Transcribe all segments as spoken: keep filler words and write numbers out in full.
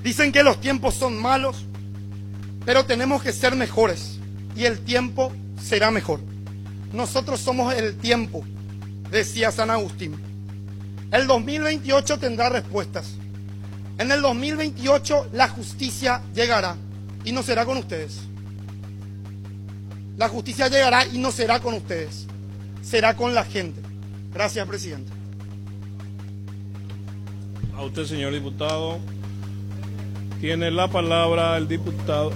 Dicen que los tiempos son malos, pero tenemos que ser mejores y el tiempo será mejor. Nosotros somos el tiempo, decía San Agustín. El dos mil veintiocho tendrá respuestas. En el dos mil veintiocho la justicia llegará y no será con ustedes. La justicia llegará y no será con ustedes, será con la gente. Gracias, presidente. A usted, señor diputado. Tiene la palabra el diputado.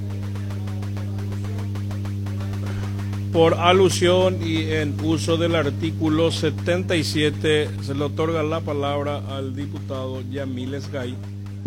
Por alusión y en uso del artículo setenta y siete, se le otorga la palabra al diputado Yamil Esgay.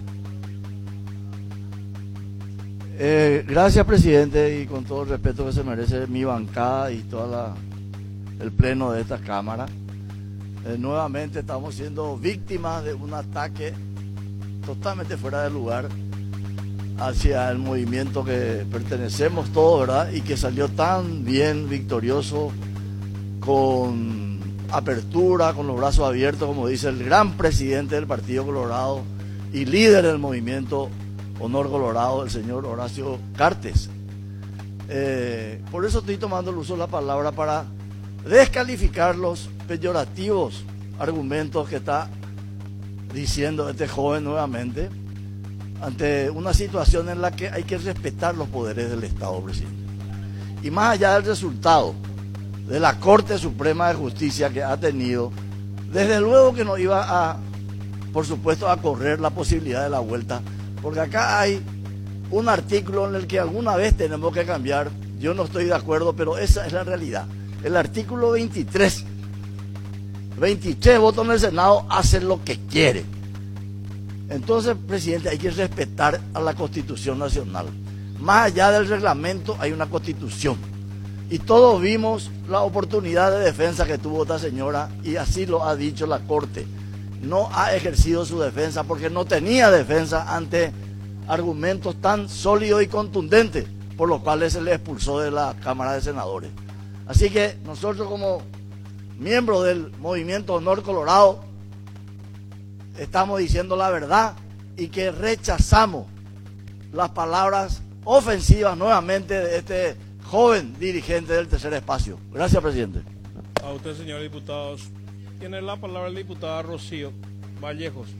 Eh, gracias, presidente, y con todo el respeto que se merece mi bancada y todo el pleno de esta Cámara. Eh, nuevamente estamos siendo víctimas de un ataque totalmente fuera de lugar hacia el movimiento que pertenecemos todos, ¿verdad? Y que salió tan bien, victorioso, con apertura, con los brazos abiertos, como dice el gran presidente del Partido Colorado y líder del movimiento Honor Colorado, el señor Horacio Cartes. Eh, por eso estoy tomando el uso de la palabra para descalificar los peyorativos argumentos que está diciendo este joven nuevamente, ante una situación en la que hay que respetar los poderes del Estado, presidente. Y más allá del resultado de la Corte Suprema de Justicia que ha tenido, desde luego que no iba a, por supuesto, a correr la posibilidad de la vuelta, porque acá hay un artículo en el que alguna vez tenemos que cambiar. Yo no estoy de acuerdo, pero esa es la realidad. El artículo veintitrés, veintitrés votos en el Senado, hace lo que quiere. Entonces, presidente, hay que respetar a la Constitución Nacional. Más allá del reglamento hay una Constitución. Y todos vimos la oportunidad de defensa que tuvo esta señora, y así lo ha dicho la Corte. No ha ejercido su defensa porque no tenía defensa ante argumentos tan sólidos y contundentes, por los cuales se le expulsó de la Cámara de Senadores. Así que nosotros, como miembros del Movimiento Honor Colorado, estamos diciendo la verdad y que rechazamos las palabras ofensivas nuevamente de este joven dirigente del Tercer Espacio. Gracias, presidente. A usted, señor diputado. Tiene la palabra la diputada Rocío Vallejos.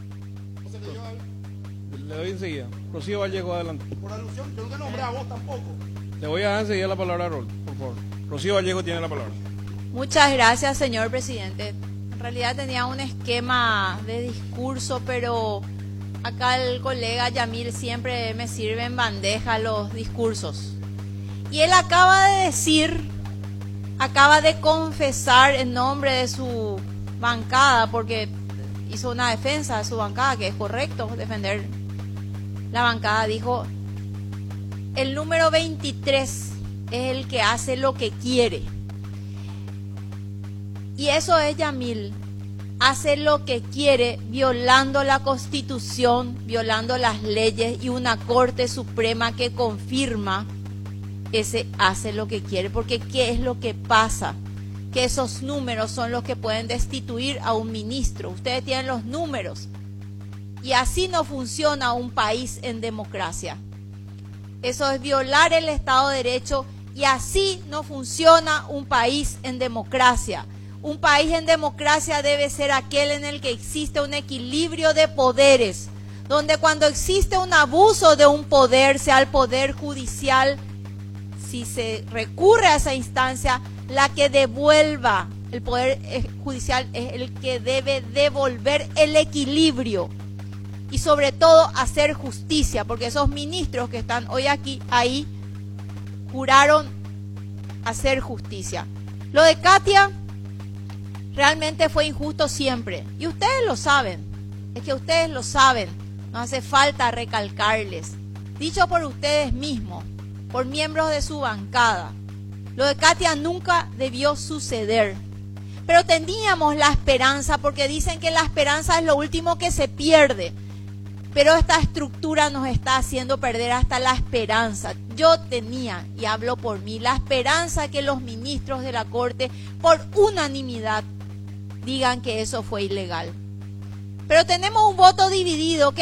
Le doy enseguida. Rocío Vallejo, adelante. Por alusión, yo no te nombré a vos tampoco. Le voy a dar enseguida la palabra a Rol, por favor. Rocío Vallejo tiene la palabra. Muchas gracias, señor presidente. En realidad tenía un esquema de discurso, pero acá el colega Yamil siempre me sirve en bandeja los discursos. Y él acaba de decir, acaba de confesar en nombre de su bancada, porque hizo una defensa de su bancada, que es correcto defender la bancada. Dijo, el número veintitrés es el que hace lo que quiere. Y eso es Yamil, hace lo que quiere, violando la Constitución, violando las leyes y una Corte Suprema que confirma ese hace lo que quiere. Porque ¿qué es lo que pasa? Que esos números son los que pueden destituir a un ministro. Ustedes tienen los números. Y así no funciona un país en democracia. Eso es violar el Estado de Derecho, y así no funciona un país en democracia. Un país en democracia debe ser aquel en el que existe un equilibrio de poderes, donde cuando existe un abuso de un poder, sea el poder judicial, si se recurre a esa instancia, la que devuelva, el poder judicial es el que debe devolver el equilibrio y sobre todo hacer justicia, porque esos ministros que están hoy aquí, ahí, juraron hacer justicia. Lo de Katia realmente fue injusto siempre, y ustedes lo saben, es que ustedes lo saben, no hace falta recalcarles, dicho por ustedes mismos, por miembros de su bancada. Lo de Katia nunca debió suceder, pero teníamos la esperanza, porque dicen que la esperanza es lo último que se pierde, pero esta estructura nos está haciendo perder hasta la esperanza. Yo tenía, y hablo por mí, la esperanza que los ministros de la Corte, por unanimidad, digan que eso fue ilegal. Pero tenemos un voto dividido que